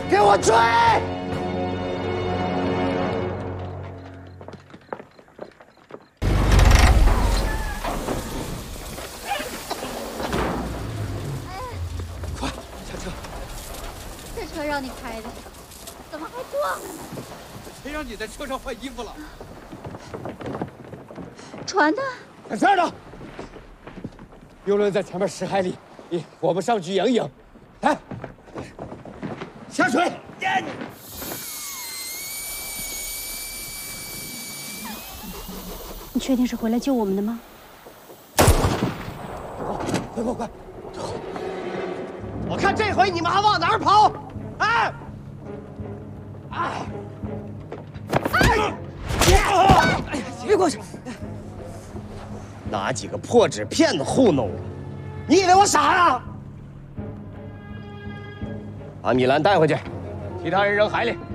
给我追！快下车！ 这车让你开的，怎么还撞了？ 谁让你在车上换衣服了？ 船呢？ 在这儿呢。游轮在前面10海里，我们上去迎迎。来，下水！ 你确定是回来救我们的吗？ 快！我看这回你们还往哪儿跑？哎！别过去！拿几个破纸片子糊弄我，你以为我傻呀？把米兰带回去，其他人扔海里。